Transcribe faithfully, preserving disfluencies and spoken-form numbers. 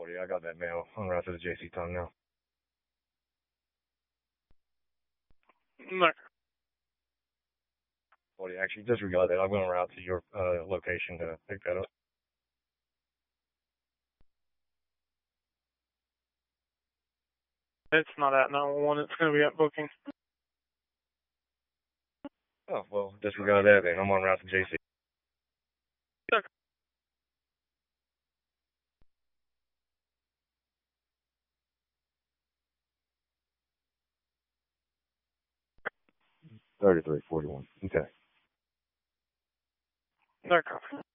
forty, I got that mail en route to the J C Tongue now. No. forty, actually, disregard that. I'm going route to your uh, location to pick that up. It's not at nine one one. It's going to be at booking. Oh, well, disregard that then. I'm on route to J C. Okay. thirty-three forty-one. Okay. No copy.